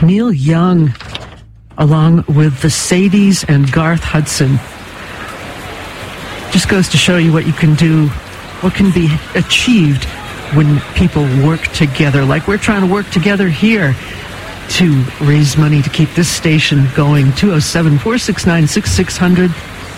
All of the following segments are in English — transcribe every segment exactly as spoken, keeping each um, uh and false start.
Neil Young, along with the Sadies and Garth Hudson. Just goes to show you what you can do, what can be achieved when people work together, like we're trying to work together here to raise money to keep this station going. two oh seven, four six nine, six six zero zero.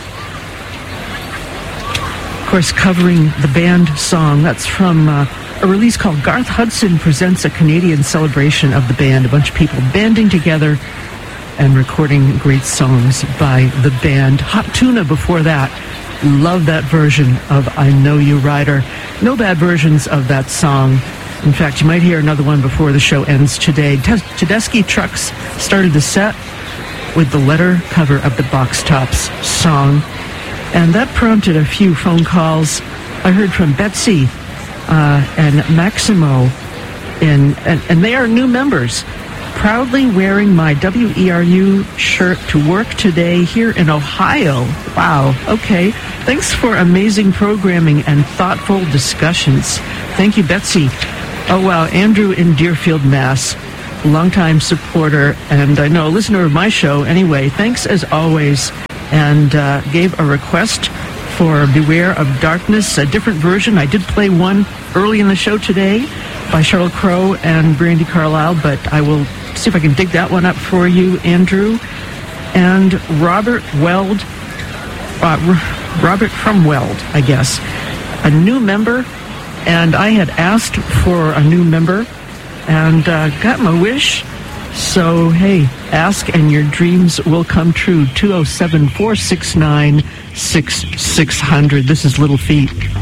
Of course, covering the band song, that's from uh, a release called Garth Hudson Presents a Canadian Celebration of the Band. A bunch of people banding together and recording great songs by the band. Hot Tuna before that. Love that version of I Know You Rider. No bad versions of that song. In fact, you might hear another one before the show ends today. Tedeschi Trucks started the set with the letter cover of the Box Tops song. And that prompted a few phone calls. I heard from Betsy uh, and Maximo, in, and, and they are new members, proudly wearing my W E R U shirt to work today here in Ohio. Wow, okay. Thanks for amazing programming and thoughtful discussions. Thank you, Betsy. Oh, wow, Andrew in Deerfield, Mass., longtime supporter, and I know a listener of my show. Anyway, thanks as always. And uh, gave a request for Beware of Darkness, a different version. I did play one early in the show today by Sheryl Crow and Brandi Carlile, but I will see if I can dig that one up for you, Andrew. And Robert Weld, uh, Robert from Weld, I guess, a new member, and I had asked for a new member and uh, got my wish. So, hey, ask and your dreams will come true. two oh seven, four six nine, six six zero zero. This is Little Feat.